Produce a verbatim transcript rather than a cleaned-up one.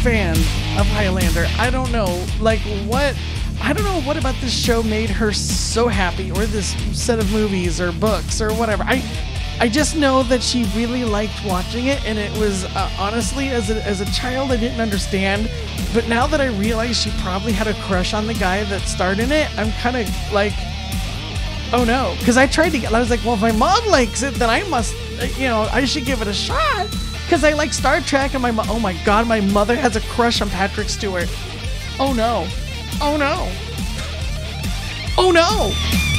fan of Highlander. I don't know, like what, I don't know what about this show made her so happy, or this set of movies or books or whatever. I, I just know that she really liked watching it, and it was uh, honestly, as a, as a child, I didn't understand. But now that I realize she probably had a crush on the guy that starred in it, I'm kind of like, oh no. Because I tried to get, I was like, well, if my mom likes it, then I must, you know, I should give it a shot. Because I like Star Trek, and my mom, oh my God, my mother has a crush on Patrick Stewart. Oh no. Oh no. Oh no.